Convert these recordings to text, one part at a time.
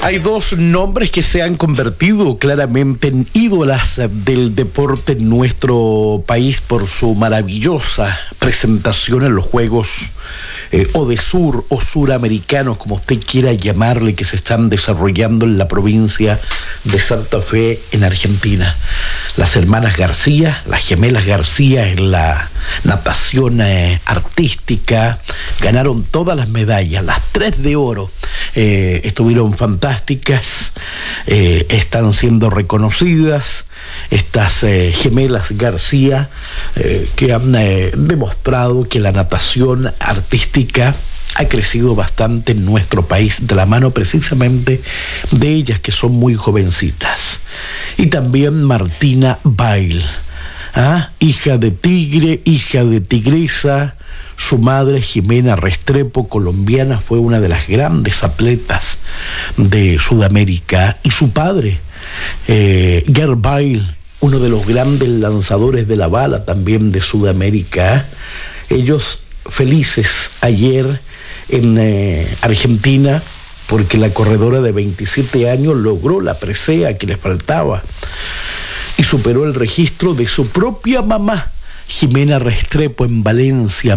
Hay dos nombres que se han convertido claramente en ídolas del deporte en nuestro país por su maravillosa presentación en los Juegos Odesur o Suramericanos, como usted quiera llamarle, que se están desarrollando en la provincia de Santa Fe, en Argentina. Las hermanas García, las gemelas García en la natación artística, ganaron todas las medallas, las 3 de oro. Estuvieron fantásticas, están siendo reconocidas estas gemelas García, que han demostrado que la natación artística ha crecido bastante en nuestro país, de la mano precisamente de ellas, que son muy jovencitas. Y también Martina Bail, hija de tigre, hija de tigresa. Su madre, Jimena Restrepo, colombiana, fue una de las grandes atletas de Sudamérica. Y su padre, Gerd Bail, uno de los grandes lanzadores de la bala también de Sudamérica. Ellos felices ayer en Argentina, porque la corredora de 27 años logró la presea que le faltaba y superó el registro de su propia mamá, Jimena Restrepo, en Valencia,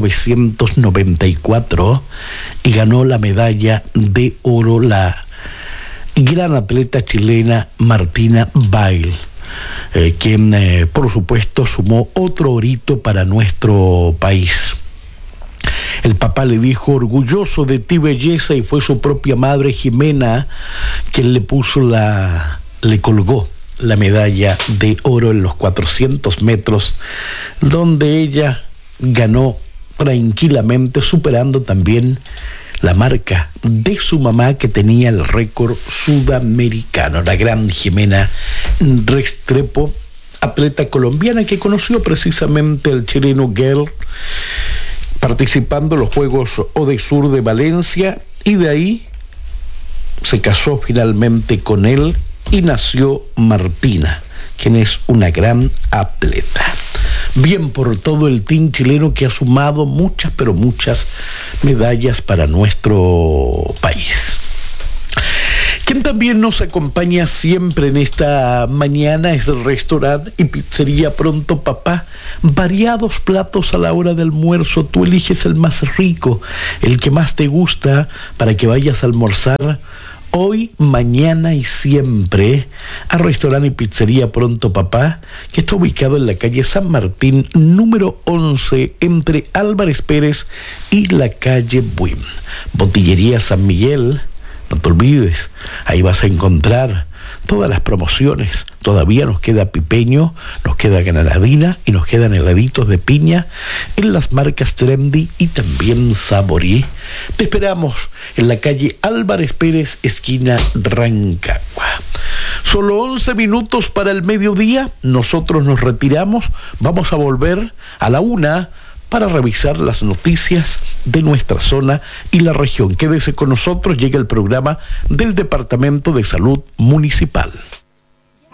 1994, y ganó la medalla de oro la gran atleta chilena Martina Bail, quien por supuesto sumó otro orito para nuestro país. El papá le dijo: orgulloso de ti, belleza, y fue su propia madre, Jimena, quien le colgó la medalla de oro en los 400 metros, donde ella ganó tranquilamente, superando también la marca de su mamá, que tenía el récord sudamericano, la gran Jimena Restrepo, atleta colombiana que conoció precisamente al chileno Gerd, participando en los Juegos Odesur de Valencia, y de ahí se casó finalmente con él y nació Martina, quien es una gran atleta. Bien por todo el team chileno, que ha sumado muchas, pero muchas medallas para nuestro país. Quien también nos acompaña siempre en esta mañana es el restaurante y pizzería Pronto Papá. Variados platos a la hora del almuerzo. Tú eliges el más rico, el que más te gusta, para que vayas a almorzar hoy, mañana y siempre a Restaurante y Pizzería Pronto Papá, que está ubicado en la calle San Martín, número 11, entre Álvarez Pérez y la calle Buin. Botillería San Miguel, no te olvides, ahí vas a encontrar todas las promociones. Todavía nos queda pipeño, nos queda granadina y nos quedan heladitos de piña en las marcas Trendy y también Saborí. Te esperamos en la calle Álvarez Pérez, esquina Rancagua. Solo 11 minutos para el mediodía. Nosotros nos retiramos. Vamos a volver a la 1 para revisar las noticias de nuestra zona y la región. Quédese con nosotros, llega el programa del Departamento de Salud Municipal.